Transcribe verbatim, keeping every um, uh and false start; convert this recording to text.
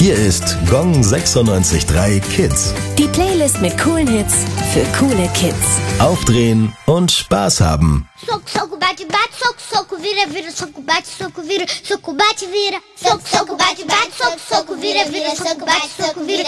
Hier ist Gong sechsundneunzig Komma drei Kids. Die Playlist mit coolen Hits für coole Kids. Aufdrehen und Spaß haben. Soco, soco, bate, bate, soco, soco, vira, vira, soco, bate, soco, vira, soco, bate, vira, soco, soco, bate, bate, soco, soco, vira, vira, soco, bate, soco, vira.